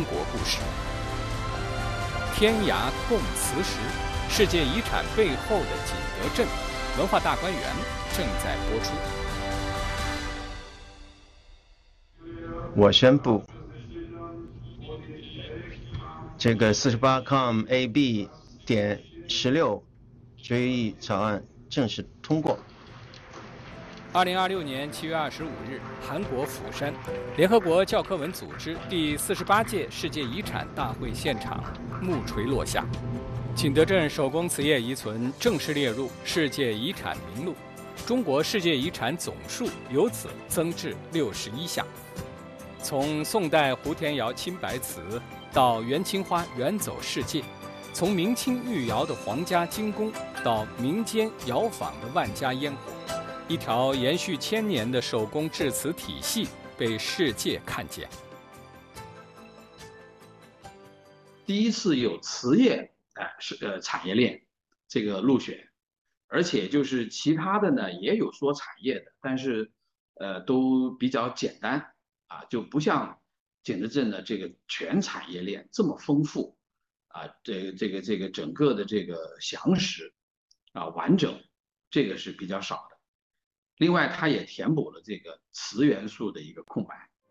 国故事。天涯共此时，世界遗产背后的景德镇，文化大观园正在播出。 我宣布，这个48com.ab.16决议草案正式通过。 2026年7月25日，韩国釜山，联合国教科文组织第48届世界遗产大会现场木锤落下，景德镇手工瓷业遗存正式列入世界遗产名录，中国世界遗产总数由此增至61项。从宋代胡田窑青白瓷到元青花远走世界，从明清御窑的皇家精工到民间窑坊的万家烟火，一条延续1000年的手工制瓷体系被世界看见。 第一次有瓷业产业链这个入选，而且就是其他的呢也有说产业的，但是都比较简单啊，就不像景德镇的这个全产业链这么丰富啊，这个整个的这个详实啊完整，这个是比较少的。另外，它也填补了这个瓷元素的一个空白。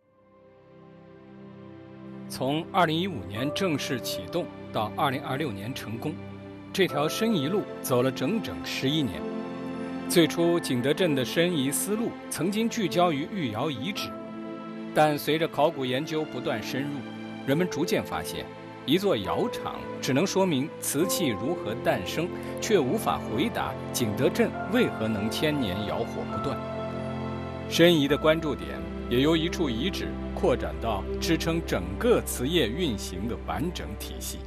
从2015年正式启动到2026年成功，这条申遗路走了整整11年。最初，景德镇的申遗思路曾经聚焦于御窑遗址，但随着考古研究不断深入，人们逐渐发现，一座窑厂只能说明瓷器如何诞生，却无法回答景德镇为何能1000年窑火不断。申遗的关注点也由一处遗址扩展到支撑整个瓷业运行的完整体系。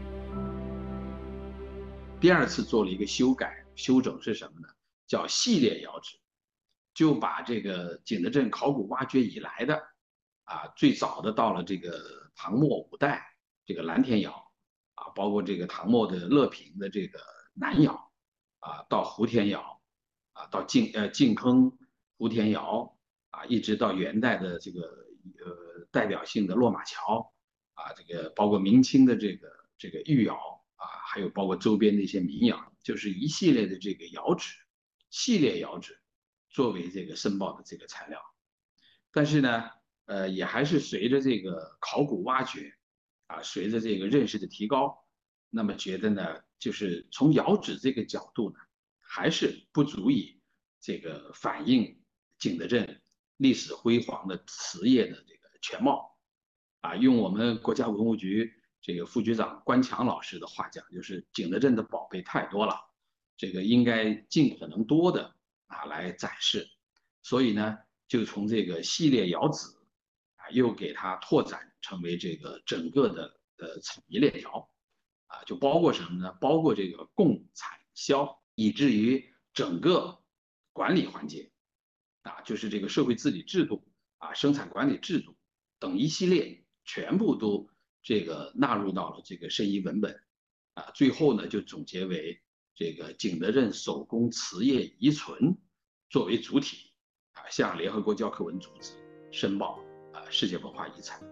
第二次做了一个修整是什么呢？叫系列窑址，就把这个景德镇考古挖掘以来的最早的到了这个唐末5代这个蓝田窑啊，包括这个唐末的乐平的这个南窑啊，到胡田窑啊，到晋坑胡田窑啊，一直到元代的这个代表性的落马桥啊，这个包括明清的这个御窑啊，还有包括周边的一些民窑，就是一系列的这个窑址，系列窑址作为这个申报的这个材料。但是呢，也还是随着这个考古挖掘啊，随着这个认识的提高，那么觉得呢，就是从窑址这个角度呢，还是不足以这个反映景德镇历史辉煌的瓷业的这个全貌啊。用我们国家文物局这个副局长关强老师的话讲，就是景德镇的宝贝太多了，这个应该尽可能多的来展示。所以呢，就从这个系列窑址又给它拓展成为这个整个的产业链条就包括什么呢？包括这个供产销，以至于整个管理环节就是这个社会治理制度生产管理制度等一系列全部都这个纳入到了这个申遗文本最后呢就总结为这个景德镇手工瓷业遗存作为主体向联合国教科文组织申报世界文化遗产。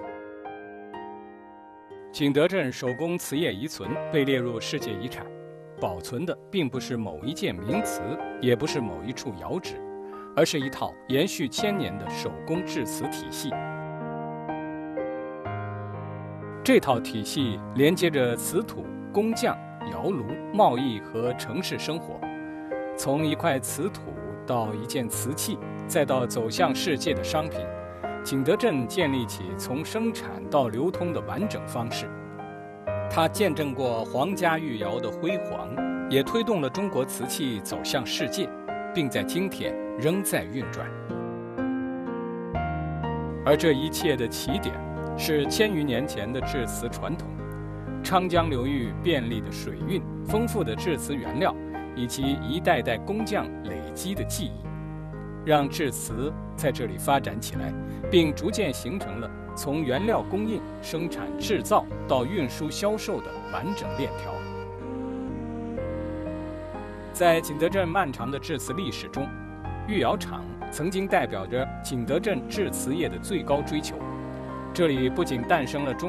景德镇手工瓷业遗存被列入世界遗产，保存的并不是某一件名瓷，也不是某一处窑址，而是一套延续1000年的手工制瓷体系。这套体系连接着瓷土、工匠、窑炉、贸易和城市生活，从一块瓷土到一件瓷器，再到走向世界的商品，景德镇建立起从生产到流通的完整方式。它见证过皇家御窑的辉煌，也推动了中国瓷器走向世界，并在今天仍在运转。而这一切的起点是1000余年前的制瓷传统，昌江流域便利的水运、丰富的制瓷原料，以及一代代工匠累积的技艺，让制瓷在这里发展起来，并逐渐形成了从原料供应、生产制造到运输销售的完整链条。在景德镇漫长的制瓷历史中，御窑厂曾经代表着景德镇制瓷业的最高追求。这里不仅诞生了中